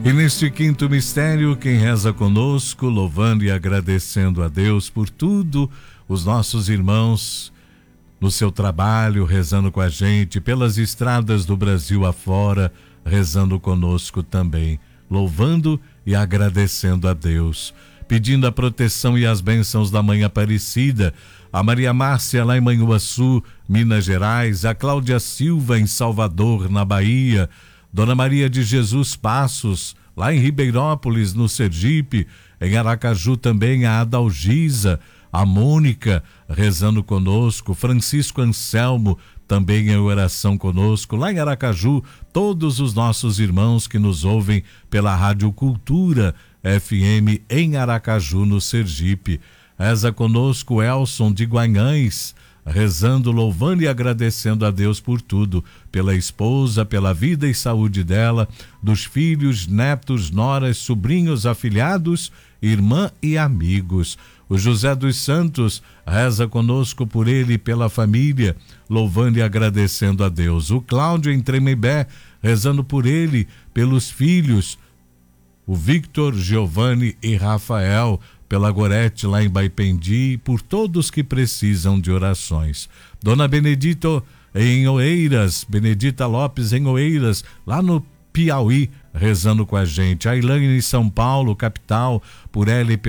E neste quinto mistério, quem reza conosco, louvando e agradecendo a Deus por tudo, os nossos irmãos no seu trabalho, rezando com a gente, pelas estradas do Brasil afora, rezando conosco também, louvando e agradecendo a Deus, pedindo a proteção e as bênçãos da Mãe Aparecida, a Maria Márcia lá em Manhuaçu, Minas Gerais, a Cláudia Silva em Salvador, na Bahia, Dona Maria de Jesus Passos, lá em Ribeirópolis, no Sergipe, em Aracaju também a Adalgisa, a Mônica rezando conosco, Francisco Anselmo também em oração conosco, lá em Aracaju, todos os nossos irmãos que nos ouvem pela Rádio Cultura FM em Aracaju, no Sergipe. Reza conosco Elson de Guanhães, rezando, louvando e agradecendo a Deus por tudo, pela esposa, pela vida e saúde dela, dos filhos, netos, noras, sobrinhos, afilhados, irmã e amigos. O José dos Santos reza conosco por ele e pela família, louvando e agradecendo a Deus. O Cláudio em Tremembé, rezando por ele, pelos filhos, o Victor, Giovanni e Rafael, pela Gorete lá em Baipendi, por todos que precisam de orações. Dona Benedita em Oeiras, Benedita Lopes em Oeiras, lá no Piauí, rezando com a gente. A Ilane em São Paulo, capital, por ela e